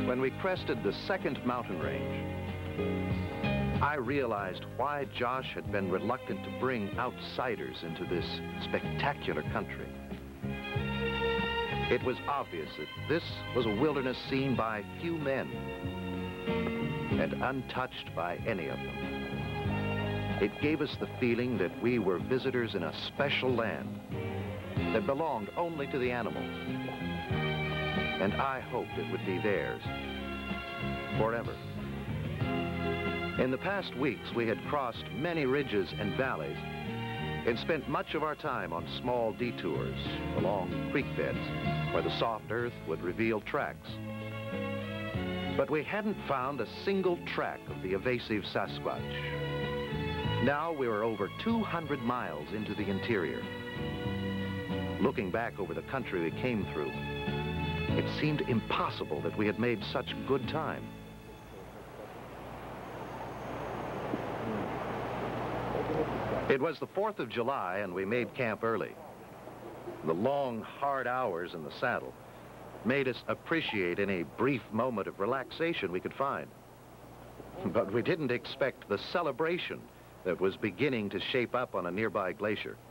When we crested the second mountain range, I realized why Josh had been reluctant to bring outsiders into this spectacular country. It was obvious that this was a wilderness seen by few men and untouched by any of them. It gave us the feeling that we were visitors in a special land that belonged only to the animals. And I hoped it would be theirs forever. In the past weeks, we had crossed many ridges and valleys and spent much of our time on small detours along creek beds where the soft earth would reveal tracks. But we hadn't found a single track of the evasive Sasquatch. Now we were over 200 miles into the interior. Looking back over the country we came through, it seemed impossible that we had made such good time. It was the 4th of July, and we made camp early. The long, hard hours in the saddle made us appreciate any brief moment of relaxation we could find. But we didn't expect the celebration that was beginning to shape up on a nearby glacier.